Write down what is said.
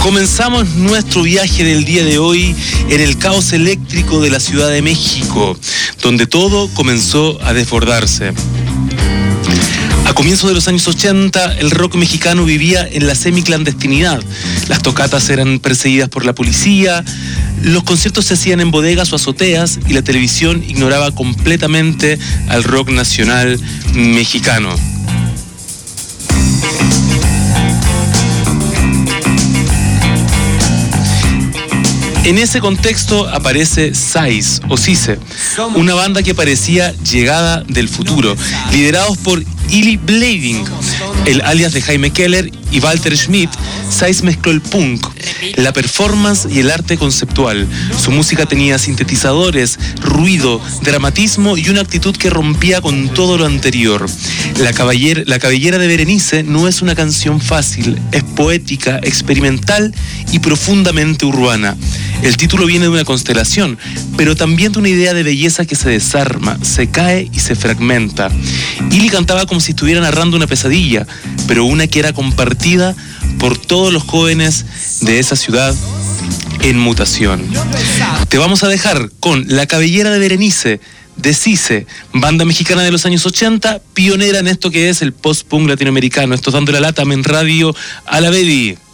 Comenzamos nuestro viaje del día de hoy en el caos eléctrico de la Ciudad de México, donde todo comenzó a desbordarse. A comienzos de los años 80, el rock mexicano vivía en la semiclandestinidad. Las tocatas eran perseguidas por la policía, los conciertos se hacían en bodegas o azoteas y la televisión ignoraba completamente al rock nacional mexicano. En ese contexto aparece Sais o Cise, una banda que parecía llegada del futuro, liderados por Illy Blading, el alias de Jaime Keller, y Walter Schmidt. Sais mezcló el punk, la performance y el arte conceptual. Su música tenía sintetizadores, ruido, dramatismo y una actitud que rompía con todo lo anterior. La cabellera de Berenice no es una canción fácil, es poética, experimental y profundamente urbana. El título viene de una constelación, pero también de una idea de belleza que se desarma, se cae y se fragmenta. Illy cantaba como si estuviera narrando una pesadilla, pero una que era compartida por todos los jóvenes de esa ciudad en mutación. Te vamos a dejar con La cabellera de Berenice, de Cise, banda mexicana de los años 80, pionera en esto que es el post-punk latinoamericano. Esto es Dando la Lata en Radio Alavedi.